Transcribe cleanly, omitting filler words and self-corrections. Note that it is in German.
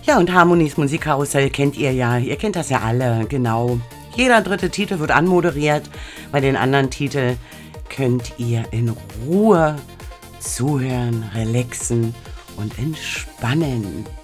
Ja, und Harmonies Musikkarussell kennt ihr ja. Ihr kennt das ja alle, genau. Jeder dritte Titel wird anmoderiert. Bei den anderen Titeln könnt ihr in Ruhe zuhören, relaxen und entspannen.